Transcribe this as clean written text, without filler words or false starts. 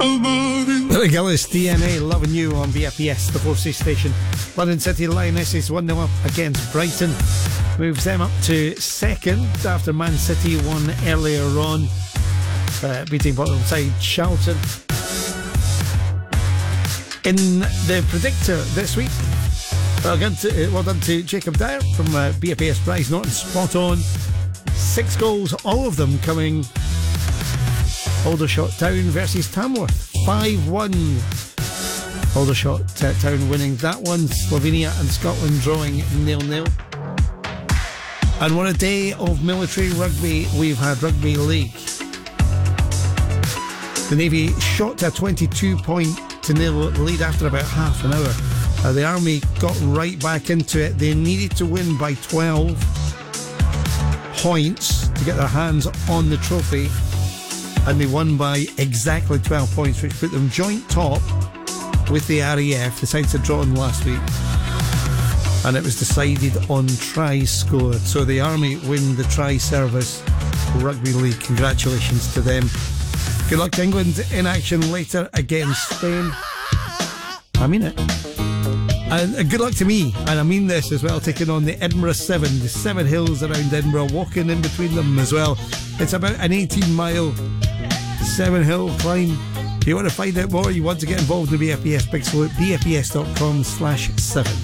Billy Gillis, DNA, Loving You on BFES, the 4C station. London City Lionesses 1-0 up against Brighton. Moves them up to second after Man City won earlier on, beating bottom side Charlton. In the predictor this week, well done to Jacob Dyer from BFES Prize Norton, spot on. 6 goals, all of them coming Aldershot Town versus Tamworth. 5-1 Aldershot Town winning that one. Slovenia and Scotland drawing 0-0. And what a day of military rugby we've had. Rugby League, the Navy shot to a 22-0 lead after about half an hour. The Army got right back into it. They needed to win by 12 points to get their hands on the trophy, and they won by exactly 12 points, which put them joint top with the RAF, the sides had drawn last week, and it was decided on tries scored. So the Army win the Tri-Service Rugby League. Congratulations to them. Good luck to England in action later against Spain. I mean it. And good luck to me, and I mean this as well, taking on the Edinburgh 7, the 7 hills around Edinburgh, walking in between them as well. It's about an 18-mile 7-hill climb. If you want to find out more, you want to get involved in the BFES Big Salute, bfes.com/7.